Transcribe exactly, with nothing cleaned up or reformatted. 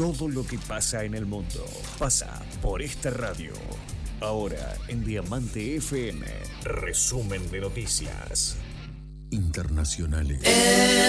Todo lo que pasa en el mundo pasa por esta radio. Ahora en Diamante F M, resumen de noticias internacionales.